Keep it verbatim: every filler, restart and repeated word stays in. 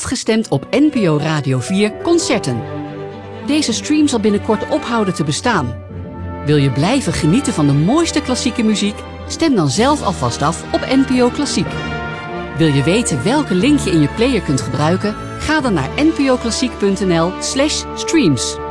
afgestemd op N P O Radio vier Concerten. Deze stream zal binnenkort ophouden te bestaan. Wil je blijven genieten van de mooiste klassieke muziek? Stem dan zelf alvast af op N P O Klassiek. Wil je weten welke link je in je player kunt gebruiken? Ga dan naar n p o klassiek punt n l slash streams.